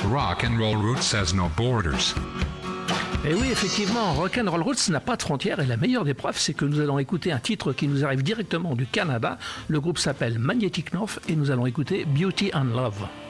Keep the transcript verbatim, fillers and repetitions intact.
Rock and Roll Roots has no borders. Et oui, effectivement, Rock'n'Roll Roots n'a pas de frontières et la meilleure des preuves, c'est que nous allons écouter un titre qui nous arrive directement du Canada. Le groupe s'appelle Magnetic North et nous allons écouter Beauty and Love.